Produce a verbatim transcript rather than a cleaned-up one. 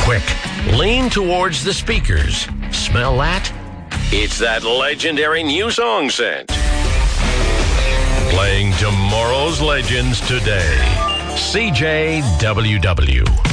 Quick, lean towards the speakers. Smell that? It's that legendary new song scent. Playing tomorrow's legends today. C J W W.